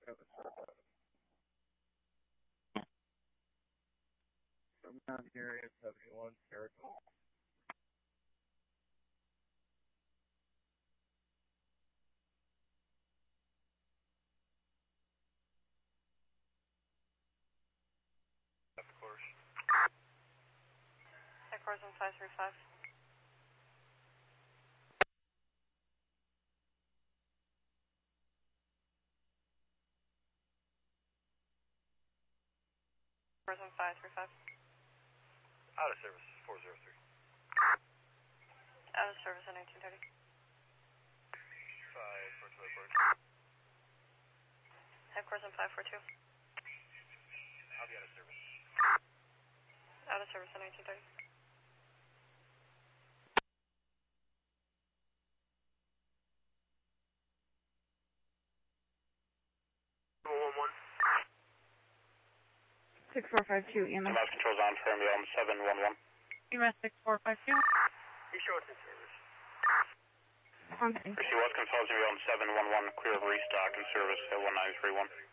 I'm down here at 71 Saratoga. Of course. Course on 535. Course on 535. Out of service, 403. Out of service at 1930. 542 report. Have course on 542. I'll be out of service. Out of service at 1930. One. 6452 EMS. EMS controls on for ambulance 711. EMS 6452. He showed in service. Okay. He was consulting ambulance 711, clear of restock and service at 1931.